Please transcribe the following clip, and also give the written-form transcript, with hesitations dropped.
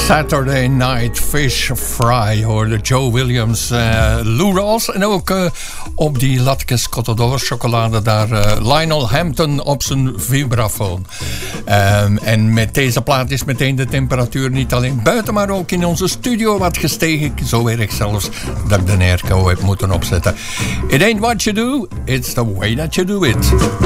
Saturday Night Fish Fry hoorde Joe Williams, Lou Rawls en ook op die Latkes Cottador chocolade daar Lionel Hampton op zijn vibrafoon. En met deze plaat is meteen de temperatuur niet alleen buiten, maar ook in onze studio wat gestegen. Zo erg zelfs dat ik de airco heb moeten opzetten. It ain't what you do, it's the way that you do it.